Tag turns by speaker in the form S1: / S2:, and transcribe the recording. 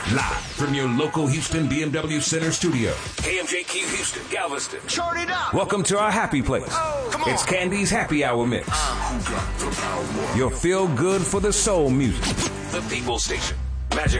S1: Live from your local Houston BMW Center studio. KMJQ Houston, Galveston.
S2: Chart it up.
S1: Welcome to our happy place.
S2: Come on.
S1: It's Candy's Happy Hour Mix. Your feel good for the soul music. The People Station.